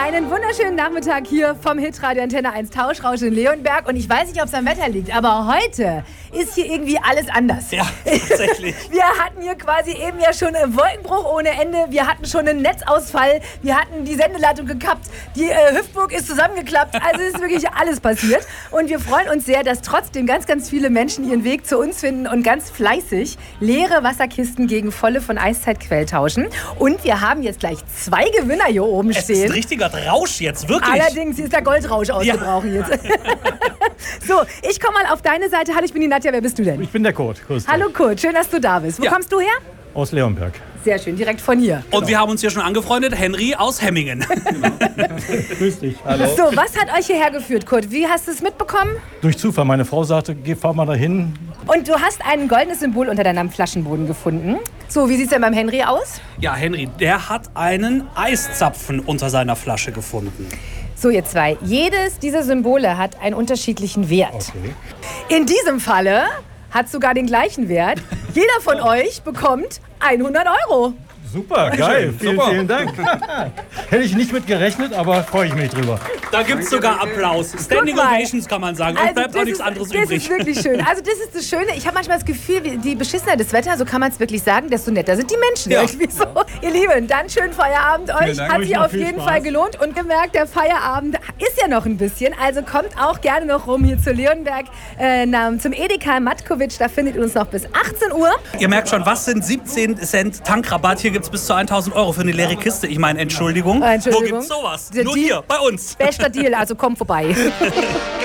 Einen wunderschönen Nachmittag hier vom Hitradio Antenne 1 Tauschrausch in Leonberg. Und ich weiß nicht, ob es am Wetter liegt, aber heute ist hier irgendwie alles anders. Ja, tatsächlich. Wir hatten hier quasi eben ja schon einen Wolkenbruch ohne Ende. Wir hatten schon einen Netzausfall. Wir hatten die Sendeleitung gekappt. Die Hüftburg ist zusammengeklappt. Also es ist wirklich alles passiert. Und wir freuen uns sehr, dass trotzdem ganz, ganz viele Menschen ihren Weg zu uns finden und ganz fleißig leere Wasserkisten gegen volle von Eiszeitquell tauschen. Und wir haben jetzt gleich 2 Gewinner hier oben stehen. Es ist ein richtiger Rausch jetzt, wirklich. Allerdings ist der Goldrausch ausgebrochen jetzt. So, ich komme mal auf deine Seite. Hallo, ich bin die Nadja. Wer bist du denn? Ich bin der Kurt. Grüß dich. Hallo Kurt, schön, dass du da bist. Wo kommst du her? Aus Leonberg. Sehr schön, direkt von hier. Und wir haben uns hier schon angefreundet, Henry aus Hemmingen. Grüß dich. Hallo. So, was hat euch hierher geführt, Kurt? Wie hast du es mitbekommen? Durch Zufall. Meine Frau sagte, fahr mal dahin. Und du hast ein goldenes Symbol unter deinem Flaschenboden gefunden. So, wie sieht es denn beim Henry aus? Ja, Henry, der hat einen Eiszapfen unter seiner Flasche gefunden. So, ihr zwei. Jedes dieser Symbole hat einen unterschiedlichen Wert. Okay. In diesem Falle hat sogar den gleichen Wert. Jeder von euch bekommt 100 €. Super, geil. Vielen Dank. Hätte ich nicht mit gerechnet, aber freue ich mich drüber. Da gibt es sogar Applaus. Standing Guck mal. Ovations kann man sagen. Und bleibt auch nichts anderes das übrig. ist wirklich schön. Also das ist das Schöne. Ich habe manchmal das Gefühl, die beschissener das Wetter, so kann man es wirklich sagen, desto netter sind die Menschen. Ja. Irgendwie so. Ihr Lieben, dann schönen Feierabend euch. Dank. Hat Euch sich noch auf viel jeden Spaß. Fall gelohnt. Und gemerkt, der Feierabend ist ja noch ein bisschen. Also kommt auch gerne noch rum hier zu Leonberg zum Edeka Matkovic. Da findet ihr uns noch bis 18 Uhr. Ihr merkt schon, was sind 17 Cent Tankrabatt? Hier gibt es bis zu 1.000 € für eine leere Kiste. Ich meine, Entschuldigung. Wo Entschuldigung. gibt's sowas? Der Nur Deal- hier, bei uns. Bester Deal, also kommt vorbei.